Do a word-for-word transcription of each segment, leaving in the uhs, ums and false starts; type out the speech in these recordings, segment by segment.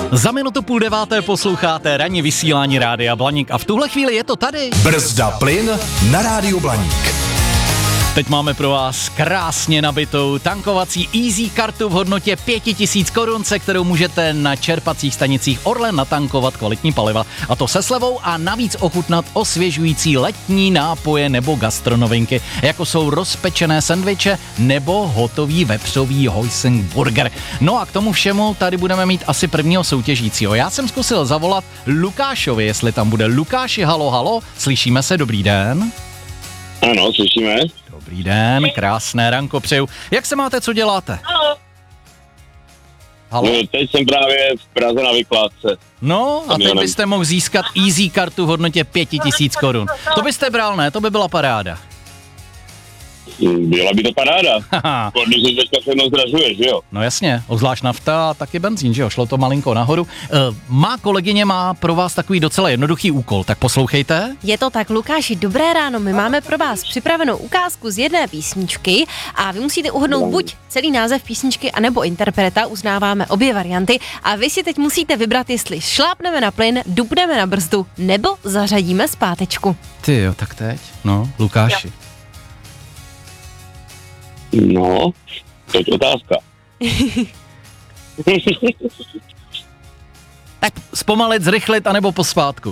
Za minutu půl deváté posloucháte ranní vysílání Rádia Blaník a v tuhle chvíli je to tady. Brzda plyn na Rádiu Blaník. Teď máme pro vás krásně nabitou tankovací Easy kartu v hodnotě pět tisíc korun, se kterou můžete na čerpacích stanicích Orlen natankovat kvalitní paliva. A to se slevou a navíc ochutnat osvěžující letní nápoje nebo gastronovinky, jako jsou rozpečené sendviče nebo hotový vepřový hoisin burger. No a k tomu všemu tady budeme mít asi prvního soutěžícího. Já jsem zkusil zavolat Lukášovi, jestli tam bude. Lukáši, halo, halo, slyšíme se, dobrý den. Ano, slyšíme. Dobrý den, krásné ranko přeju. Jak se máte, co děláte? Halo. Halo. No, teď jsem právě v Praze na vykládce. No a teď byste mohl získat Easy kartu v hodnotě pět tisíc korun. To byste bral, ne? To by byla paráda. Byla by to paráda. Když se teďka všechno zdražuje, že jo? No jasně, obzvlášť nafta a taky benzín, že jo? Šlo to malinko nahoru. E, má kolegyně má pro vás takový docela jednoduchý úkol, tak poslouchejte. Je to tak, Lukáši, dobré ráno, my máme pro vás připravenou ukázku z jedné písničky a vy musíte uhodnout buď celý název písničky, anebo interpreta, uznáváme obě varianty a vy si teď musíte vybrat, jestli šlápneme na plyn, dupneme na brzdu, nebo zařadíme zpátečku. Ty jo, tak teď, no, Lukáši. No, teď otázka. Tak zpomalit, zrychlit, anebo pospátku?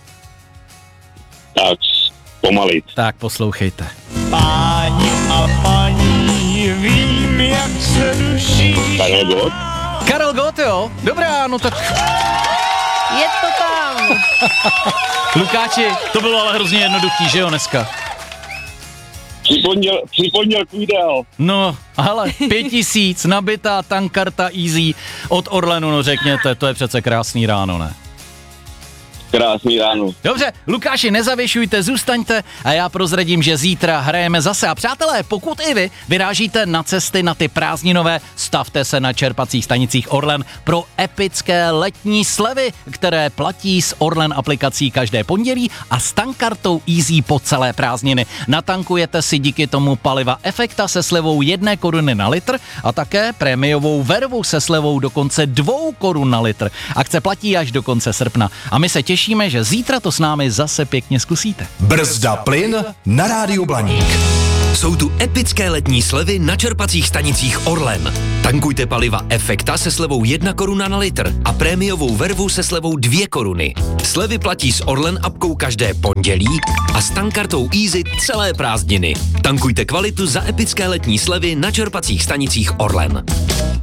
Tak, pomalit. Tak poslouchejte. Páni a paní, vím, jak se duší. Karel Gott? Karel Gott, jo? Dobrá, no tak... Je to tam. Lukáči, to bylo ale hrozně jednoduchý, že jo, dneska? Připomněl, připomněl kvídel. No, ale pět tisíc nabitá tankarta Easy od Orlenu, no řekněte, to je přece krásný ráno, ne? Krásný ráno. Dobře, Lukáši, nezavěšujte, zůstaňte a já prozradím, že zítra hrajeme zase. A přátelé, pokud i vy vyrážíte na cesty na ty prázdninové, stavte se na čerpacích stanicích Orlen pro epické letní slevy, které platí s Orlen aplikací každé pondělí a s tankartou Easy po celé prázdniny. Natankujete si díky tomu paliva Efekta se slevou jedné koruny na litr a také prémiovou vervu se slevou dokonce dvou korun na litr. Akce platí až do konce srpna a my se těšíme, Těšíme, že zítra to s námi zase pěkně zkusíte. Brzda plyn na Rádiu Blaník. Jsou tu epické letní slevy na čerpacích stanicích Orlen. Tankujte paliva Efekta se slevou jedna koruna na litr a prémiovou vervu se slevou dvě koruny. Slevy platí s Orlen apkou každé pondělí a s tankartou Easy celé prázdniny. Tankujte kvalitu za epické letní slevy na čerpacích stanicích Orlen.